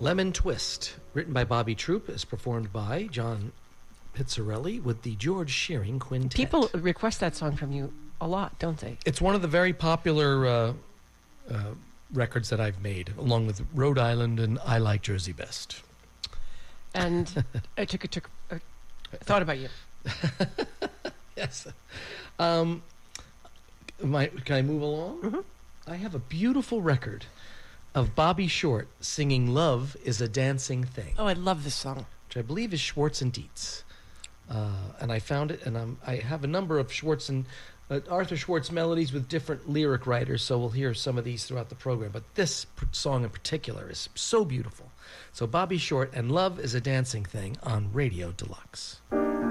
Lemon Twist, written by Bobby Troup, is performed by John Pizzarelli with the George Shearing Quintet. People request that song from you a lot, don't they? It's one of the very popular records that I've made, along with Rhode Island and I Like Jersey Best. And I thought about you. Yes. Can I move along? Mm-hmm. I have a beautiful record of Bobby Short singing "Love Is a Dancing Thing," Oh, I love this song. which I believe is Schwartz and Dietz. And I found it, and I have a number of Schwartz and Arthur Schwartz melodies with different lyric writers, so we'll hear some of these throughout the program. But this song in particular is so beautiful. So Bobby Short and "Love Is a Dancing Thing" on Radio Deluxe.